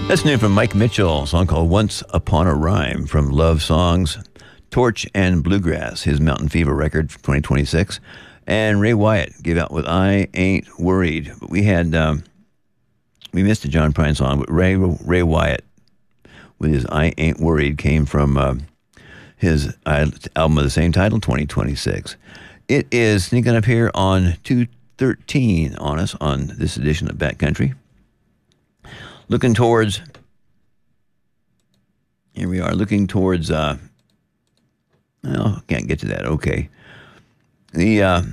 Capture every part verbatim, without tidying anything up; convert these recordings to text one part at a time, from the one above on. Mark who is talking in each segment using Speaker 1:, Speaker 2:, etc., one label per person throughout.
Speaker 1: That's new from Mike Mitchell, a song called Once Upon a Rhyme from Love Songs, Torch and Bluegrass, his Mountain Fever record from twenty twenty-six. And Ray Wyatt gave out with I Ain't Worried. But we had, um, we missed a John Prine song, but Ray, Ray Wyatt with his I Ain't Worried came from uh, his uh, album of the same title, twenty twenty-six. It is sneaking up here on two thirteen on us on this edition of Backcountry. Looking towards, here we are, looking towards, uh, well, can't get to that, okay. The, uh,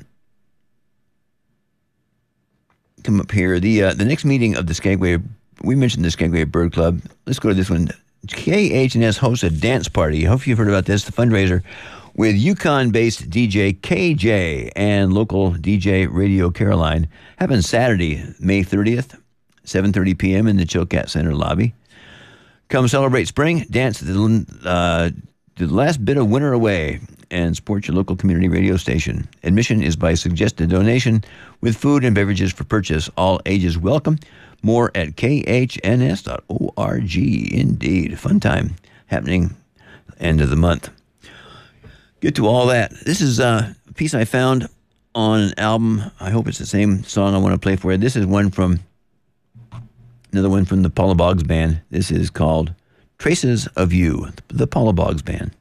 Speaker 1: come up here, the uh, the next meeting of the Skagway, we mentioned the Skagway Bird Club. Let's go to this one. K H N S hosts a dance party. I hope you've heard about this, the fundraiser, with Yukon-based D J K J and local D J Radio Caroline, happens Saturday, May thirtieth. seven thirty p.m. in the Chilkat Center lobby. Come celebrate spring, dance the, uh, the last bit of winter away, and support your local community radio station. Admission is by suggested donation with food and beverages for purchase. All ages welcome. More at k h n s dot org. Indeed. Fun time happening end of the month. Get to all that. This is uh, a piece I found on an album. I hope it's the same song I want to play for you. This is one from Another one from the Paula Boggs Band. This is called Traces of You, the Paula Boggs Band.